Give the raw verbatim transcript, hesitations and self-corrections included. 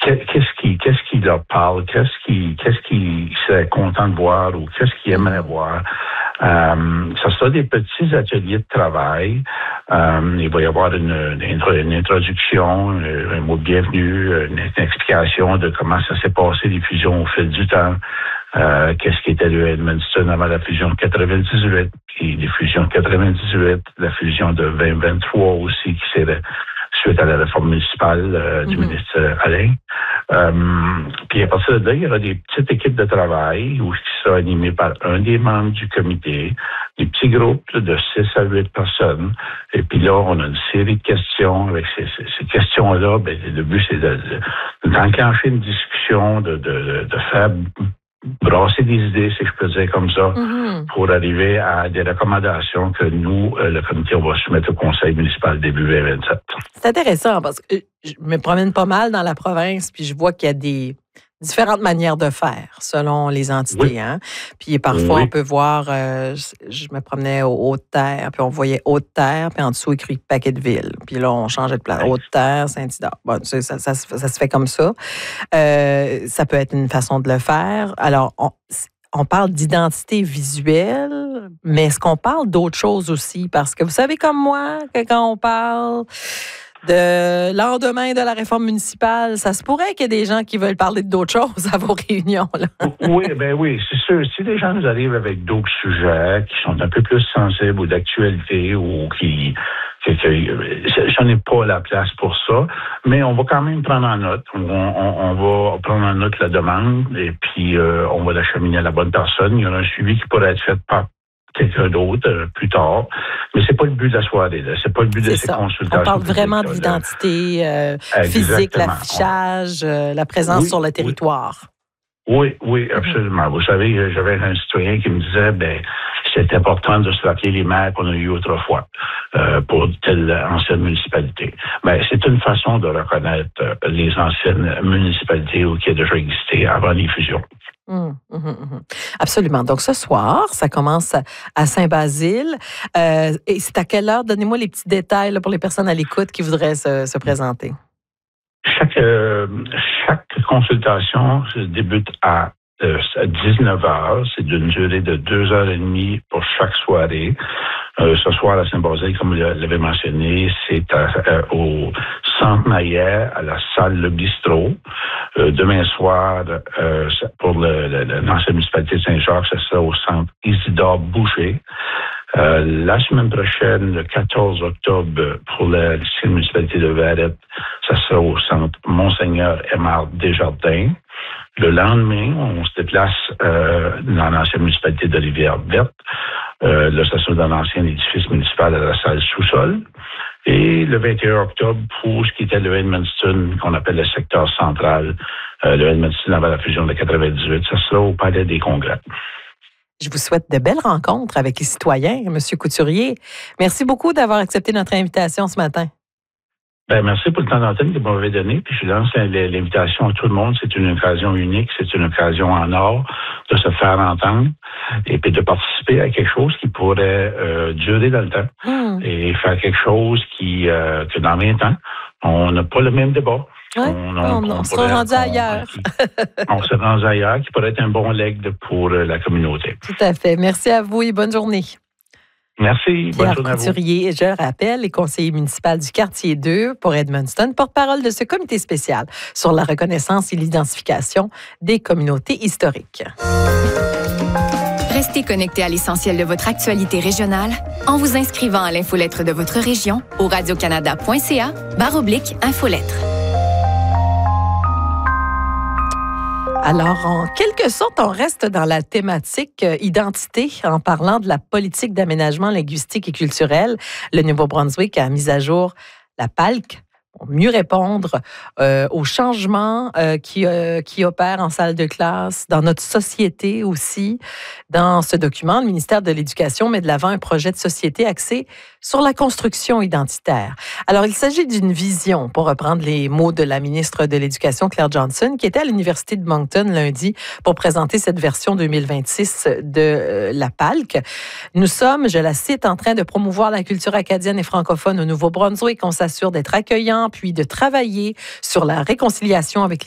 qu'est-ce qui, qu'est-ce qui leur parle, qu'est-ce qui, qu'est-ce qui serait content de voir ou qu'est-ce qu'ils aimeraient voir. Euh, ça sera des petits ateliers de travail. Euh, il va y avoir une, une, une introduction, un mot de bienvenue, une, une explication de comment ça s'est passé, les fusions au fil du temps. Euh, qu'est-ce qui était le Edmundston avant la fusion de quatre-vingt-dix-huit, puis les fusions de quatre-vingt-dix-huit, la fusion de vingt vingt-trois aussi, qui s'est suite à la réforme municipale euh, du mm-hmm. ministre Alain. Euh, puis à partir de là, il y aura des petites équipes de travail où, qui sera animées par un des membres du comité, des petits groupes là, de six à huit personnes. Et puis là, on a une série de questions. Avec ces, ces, ces questions-là, ben, le but, c'est de, de, d'enclencher une discussion, de, de, de faire brasser des idées, si je peux dire comme ça, mm-hmm. pour arriver à des recommandations que nous, le comité, on va soumettre au conseil municipal début vingt vingt-sept. C'est intéressant parce que je me promène pas mal dans la province, puis je vois qu'il y a des différentes manières de faire selon les entités. Oui. Hein? Puis parfois, oui. on peut voir, euh, je me promenais au Haute-Terre, puis on voyait Haute-Terre, puis en dessous écrit Paquetteville. Puis là, on changeait de place. Oui. Haute-Terre, Saint-Isidore. Bon, ça, ça, ça, ça se fait comme ça. Euh, ça peut être une façon de le faire. Alors, on, on parle d'identité visuelle, mais est-ce qu'on parle d'autre chose aussi? Parce que vous savez comme moi que quand on parle de lendemain de la réforme municipale, ça se pourrait qu'il y ait des gens qui veulent parler d'autres choses à vos réunions. Là. Oui, ben oui, c'est sûr. Si les gens nous arrivent avec d'autres sujets qui sont un peu plus sensibles ou d'actualité ou qui... que, que, j'en ai pas la place pour ça, mais on va quand même prendre en note. On, on, on va prendre en note la demande et puis euh, on va l'acheminer à la bonne personne. Il y aura un suivi qui pourrait être fait par quelqu'un d'autre euh, plus tard. Mais c'est pas le but de la soirée. Là. C'est pas le but c'est de ces ça. consultations. On parle vraiment de l'identité euh, physique, l'affichage, euh, la présence oui, sur le territoire. Oui, oui, absolument. Mm-hmm. Vous savez, j'avais un citoyen qui me disait, ben, c'est important de se rappeler les maires qu'on a eues autrefois euh, pour telle ancienne municipalité. Ben, c'est une façon de reconnaître euh, les anciennes municipalités qui ont déjà existé avant les fusions. Mmh, mmh, mmh. Absolument. Donc, ce soir, ça commence à Saint-Basile. Euh, et c'est à quelle heure? Donnez-moi les petits détails là, pour les personnes à l'écoute qui voudraient se, se présenter. Chaque, euh, chaque consultation se débute à, euh, à dix-neuf heures. C'est d'une durée de deux heures et demie pour chaque soirée. Euh, ce soir, à Saint-Basile, comme vous l'avez mentionné, c'est à, euh, au Centre Maillet, à la salle Le Bistrot. Euh, demain soir, euh, pour le, le, l'ancienne municipalité de Saint-Jacques, ce sera au Centre Isidore Boucher. Euh, la semaine prochaine, le quatorze octobre, pour la l'ancienne municipalité de Verrette, ça sera au Centre Monseigneur Aimard Desjardins. Le lendemain, on se déplace euh, dans l'ancienne municipalité de Rivière-Verte. Euh, là, ça sera dans l'ancien édifice municipal à la salle sous-sol. Et le vingt et un octobre, pour ce qui était le Edmundston, qu'on appelle le secteur central, euh, le Edmundston avant la fusion de quatre-vingt-dix-huit, ça sera au Palais des Congrès. Je vous souhaite de belles rencontres avec les citoyens, M. Couturier. Merci beaucoup d'avoir accepté notre invitation ce matin. Ben, merci pour le temps d'antenne que vous m'avez donné. Puis je lance l'invitation à tout le monde. C'est une occasion unique, c'est une occasion en or de se faire entendre et puis de participer à quelque chose qui pourrait euh, durer dans le temps mmh. et faire quelque chose qui, euh, que dans vingt ans, on n'a pas le même débat. Ouais, on, on, on, on sera rendu ailleurs. On, on sera rendu ailleurs, qui pourrait être un bon legs pour la communauté. Tout à fait. Merci à vous et bonne journée. Merci. Pierre Couturier, je le rappelle, est conseiller municipal du quartier deux pour Edmundston, porte-parole de ce comité spécial sur la reconnaissance et l'identification des communautés historiques. Restez connectés à l'essentiel de votre actualité régionale en vous inscrivant à l'infolettre de votre région au radiocanada.ca barre oblique infolettre. Alors, en quelque sorte, on reste dans la thématique euh, identité en parlant de la politique d'aménagement linguistique et culturel. Le Nouveau-Brunswick a mis à jour la P A L C pour mieux répondre euh, aux changements euh, qui, euh, qui opèrent en salle de classe, dans notre société aussi. Dans ce document, le ministère de l'Éducation met de l'avant un projet de société axé sur la construction identitaire. Alors, il s'agit d'une vision, pour reprendre les mots de la ministre de l'Éducation, Claire Johnson, qui était à l'Université de Moncton lundi pour présenter cette version deux mille vingt-six de euh, la P A L C. Nous sommes, je la cite, en train de promouvoir la culture acadienne et francophone au Nouveau-Brunswick. On s'assure d'être accueillant, puis de travailler sur la réconciliation avec les